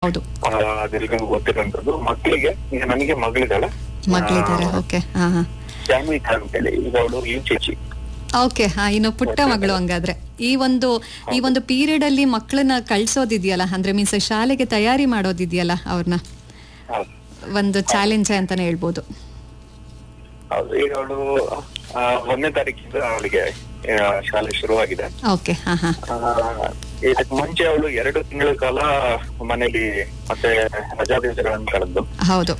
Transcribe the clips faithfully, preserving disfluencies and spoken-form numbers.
ಹೌದು. ಅದೆಲ್ಲರಿಗೂ ಗೊತ್ತಿರುವಂತದ್ದು. ಮಕ್ಕಳಿಗೆ ಈಗ ನನಗೆ ಮಗಳಿದ್ದಾಳೆ, ಮಗಳಿದ್ದಾರೆ. ಓಕೆ. ಹಾ ಹಾ ಜಾನ್ವಿಕಾ ಅಂತೇಳಿ, ಈಗ ಅವಳು ಯು ಕೆ ಜಿ. ಓಕೆ. ಹಾ ಇನ್ನು ಪುಟ್ಟ ಮಗಳು ಹಂಗಾದ್ರೆ. ಈ ಒಂದು ಈ ಒಂದು ಪೀರಿಯಡ್ ಅಲ್ಲಿ ಮಕ್ಕಳನ್ನ ಕಳ್ಸೋದಿದೆಯಲ್ಲ, ಅಂದ್ರೆ ಮೀನ್ಸ್ ಶಾಲೆಗೆ ತಯಾರಿ ಮಾಡೋದಿದೆಯಲ್ಲ, ಅವ್ರನ್ನ ಒಂದು ಚಾಲೆಂಜ್ ಅಂತಾನೆ ಹೇಳ್ಬೋದು. ಹೌದು. ಈಗ ಅವಳು ಒಂದನೇ ತಾರೀಕಿಂದ ಅವಳಿಗೆ ಶಾಲೆ ಶುರುವಾಗಿದೆ. ಓಕೆ. ಹಾ ಹಾ ಇದಕ್ಕೆ ಮುಂಚೆ ಅವಳು ಎರಡು ತಿಂಗಳ ಕಾಲ ಮನೇಲಿ ಮತ್ತೆ ರಜಾ ದಿವಸಗಳನ್ನು ಕಳೆದು, ಹೌದು,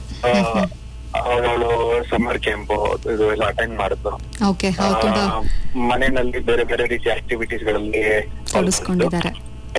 ಅವಳು ಸಮ್ಮರ್ ಕ್ಯಾಂಪ್ ಇದು ಎಲ್ಲ ಅಟೆಂಡ್ ಮಾಡಿದ್ಲು. ಓಕೆ. ಮನೆಯಲ್ಲಿ ಬೇರೆ ಬೇರೆ ರೀತಿಯ ಆಕ್ಟಿವಿಟೀಸ್ ಗಳಲ್ಲಿ ತೊಡಗಿಸ್ಕೊಂಡಿದ್ದಾರೆ.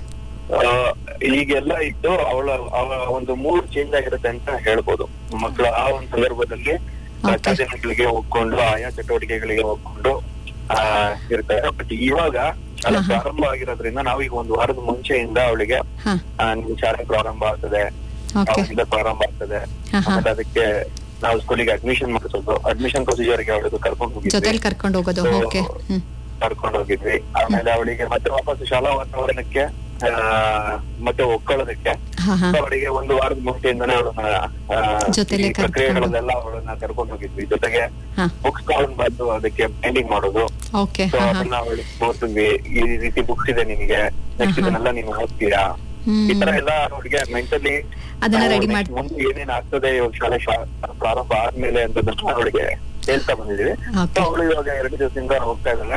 ಈಗೆಲ್ಲ ಇದ್ದು ಅವಳ ಅವಳ ಒಂದು ಮೂಡ್ ಚೇಂಜ್ ಆಗಿರುತ್ತೆ ಅಂತ ಹೇಳ್ಬೋದು. ಮಕ್ಕಳು ಆ ಒಂದು ಸಂದರ್ಭದಲ್ಲಿ ಚಟುವಟಿಕೆಗಳಿಗೆ ಹೋಗ್ಕೊಂಡು ಆಯಾ ಚಟುವಟಿಕೆಗಳಿಗೆ ಹೋಗ್ಕೊಂಡು ಆ ಇರ್ತಾರೆ. ಬಟ್ ಇವಾಗ ಅಲ್ಲ ಪ್ರಾರಂಭ ಆಗಿರೋದ್ರಿಂದ ನಾವೀಗ ಒಂದು ವಾರದ ಮುಂಚೆಯಿಂದ ಅವಳಿಗೆ ನಿಮ್ ಶಾಲೆ ಪ್ರಾರಂಭ ಆಗ್ತದೆ, ಪ್ರಾರಂಭ ಆಗ್ತದೆ, ಆಮೇಲೆ ಅದಕ್ಕೆ ನಾವು ಸ್ಕೂಲಿಗೆ ಅಡ್ಮಿಷನ್ ಮಾಡಿಸೋದು, ಅಡ್ಮಿಷನ್ ಪ್ರೊಸೀಜರ್ಗೆ ಅವಳಿಗೆ ಕರ್ಕೊಂಡು ಹೋಗಿದ್ವಿ ಕರ್ಕೊಂಡು ಹೋಗೋದು ಕರ್ಕೊಂಡು ಹೋಗಿದ್ವಿ ಆಮೇಲೆ ಅವಳಿಗೆ ಮತ್ತೆ ವಾಪಸ್ ಶಾಲಾ ವಾತಾವರಣಕ್ಕೆ ಮತ್ತೆ ಒಪ್ಕೊಳ್ಳೋದಕ್ಕೆ ಅವಳಿಗೆ ಒಂದು ವಾರದ ಮುಂಚೆಯಿಂದಾನೇ ಅವಳನ್ನ ಪ್ರಕ್ರಿಯೆಗಳನ್ನೆಲ್ಲ ಅವಳನ್ನ ಕರ್ಕೊಂಡು ಹೋಗಿದ್ವಿ. ಜೊತೆಗೆ ಬುಕ್ಸ್ ತಗೊಂಡ್ ಬಂದು ಅದಕ್ಕೆ ಪೇಂಟಿಂಗ್ ಮಾಡೋದು, ಅದನ್ನ ಅವಳಿಗೆ ತೋರಿಸಿದ್ವಿ. ಈ ರೀತಿ ಬುಕ್ಸ್ ಇದೆ ನಿನಗೆ, ನೆಕ್ಸ್ಟ್ ಇದನ್ನೆಲ್ಲ ನೀನು ಓದ್ತೀರಾ, ಈ ತರ ಎಲ್ಲ ಅವಳಿಗೆ ಮೆಂಟಲಿ ಮುಂದೆ ಏನೇನ್ ಆಗ್ತದೆ ಇವಾಗ ಶಾಲೆ ಪ್ರಾರಂಭ ಆದ್ಮೇಲೆ ಅಂತದನ್ನ ಅವಳಿಗೆ ಹೇಳ್ತಾ ಬಂದಿದೀವಿ. ಅವಳು ಇವಾಗ ಎರಡು ದಿವಸದಿಂದ ಹೋಗ್ತಾ ಇದ್ದಾಳೆ.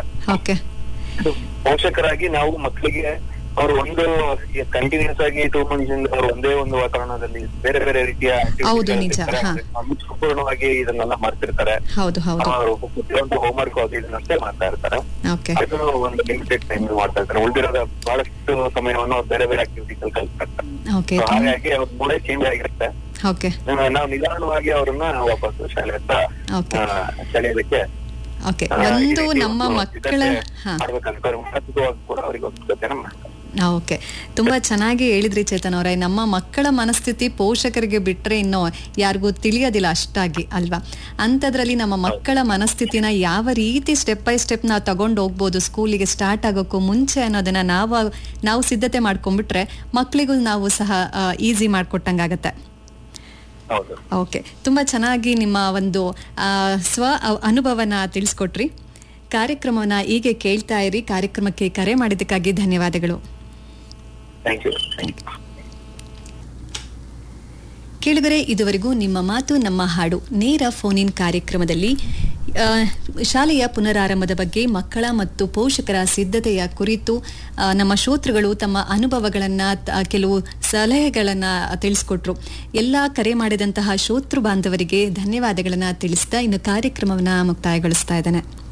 ಪೋಷಕರಾಗಿ ನಾವು ಮಕ್ಕಳಿಗೆ ಅವ್ರು ಒಂದು ಕಂಟಿನ್ಯೂಸ್ ಆಗಿ ಟೂ ಮಂತ್ಸ್ ಇಂದ ಅವ್ರು ಒಂದೇ ಒಂದು ವಾತಾವರಣದಲ್ಲಿ ಬೇರೆ ಬೇರೆ ರೀತಿಯ ಸಂಪೂರ್ಣವಾಗಿ ಇದನ್ನೆಲ್ಲ ಮಾಡ್ತಿರ್ತಾರೆ. ಅವರು ಹೋಮ್ ವರ್ಕ್ ಅದು ಇದನ್ನಷ್ಟೇ ಮಾಡ್ತಾ ಇರ್ತಾರೆ. ಅದು ಒಂದು ಲಿಮಿಟೆಡ್ ಟೈಮ್ ಮಾಡ್ತಾ ಇರ್ತಾರೆ. ಉಳಿದಿರೋದ ಬಹಳಷ್ಟು ಸಮಯವನ್ನು ಅವ್ರು ಬೇರೆ ಬೇರೆ ಆಕ್ಟಿವಿಟೀಸ್ ಅಲ್ಲಿ ಕಲಿತಾ ಇರ್ತಾರೆ. ಹಾಗಾಗಿ ಅವ್ರ ಮೂಡೇ ಚೇಂಜ್ ಆಗಿರುತ್ತೆ. ನಾವು ನಿಧಾನವಾಗಿ ಅವ್ರನ್ನ ವಾಪಸ್ ಶಾಲೆ ಹತ್ರ ಸೆಳೆಯೋದಕ್ಕೆ ಒಂದು ನಮ್ಮ ಮಕ್ಕಳ ಕೂಡ ಅವ್ರಿಗೆ ಒಂದು ಜೊತೆನ ಮಾಡ್ತಾರೆ. ಓಕೆ, ತುಂಬಾ ಚೆನ್ನಾಗಿ ಹೇಳಿದ್ರಿ ಚೇತನ್ ಅವರೇ. ನಮ್ಮ ಮಕ್ಕಳ ಮನಸ್ಥಿತಿ ಪೋಷಕರಿಗೆ ಬಿಟ್ರೆ ಇನ್ನು ಯಾರಿಗೂ ತಿಳಿಯೋದಿಲ್ಲ ಅಷ್ಟಾಗಿ ಅಲ್ವಾ. ಅಂಥದ್ರಲ್ಲಿ ನಮ್ಮ ಮಕ್ಕಳ ಮನಸ್ಥಿತಿನ ಯಾವ ರೀತಿ ಸ್ಟೆಪ್ ಬೈ ಸ್ಟೆಪ್ ನಾವು ತಗೊಂಡು ಹೋಗ್ಬೋದು ಸ್ಕೂಲಿಗೆ ಸ್ಟಾರ್ಟ್ ಆಗೋಕ್ಕೂ ಮುಂಚೆ ಅನ್ನೋದನ್ನ ನಾವು ನಾವು ಸಿದ್ಧತೆ ಮಾಡ್ಕೊಂಡ್ಬಿಟ್ರೆ ಮಕ್ಕಳಿಗೂ ನಾವು ಸಹ ಈಸಿ ಮಾಡ್ಕೊಟ್ಟಂಗಾಗತ್ತೆ. ಓಕೆ, ತುಂಬಾ ಚೆನ್ನಾಗಿ ನಿಮ್ಮ ಒಂದು ಸ್ವ ಅನುಭವನ ತಿಳಿಸ್ಕೊಟ್ರಿ. ಕಾರ್ಯಕ್ರಮವನ್ನ ಹೀಗೆ ಕೇಳ್ತಾ ಇರಿ. ಕಾರ್ಯಕ್ರಮಕ್ಕೆ ಕರೆ ಮಾಡಿದ್ದಕ್ಕಾಗಿ ಧನ್ಯವಾದಗಳು. ಕೇಳಿದರೆ ಇದುವರೆಗೂ ನಿಮ್ಮ ಮಾತು ನಮ್ಮ ಹಾಡು ನೇರ ಫೋನ್ ಇನ್ ಕಾರ್ಯಕ್ರಮದಲ್ಲಿ ಶಾಲೆಯ ಪುನರಾರಂಭದ ಬಗ್ಗೆ ಮಕ್ಕಳ ಮತ್ತು ಪೋಷಕರ ಸಿದ್ಧತೆಯ ಕುರಿತು ನಮ್ಮ ಶ್ರೋತೃಗಳು ತಮ್ಮ ಅನುಭವಗಳನ್ನು ಕೆಲವು ಸಲಹೆಗಳನ್ನು ತಿಳಿಸ್ಕೊಟ್ರು. ಎಲ್ಲ ಕರೆ ಮಾಡಿದಂತಹ ಶ್ರೋತೃ ಬಾಂಧವರಿಗೆ ಧನ್ಯವಾದಗಳನ್ನು ತಿಳಿಸ್ತಾ ಇನ್ನು ಕಾರ್ಯಕ್ರಮವನ್ನು ಮುಕ್ತಾಯಗೊಳಿಸ್ತಾ ಇದ್ದೇನೆ.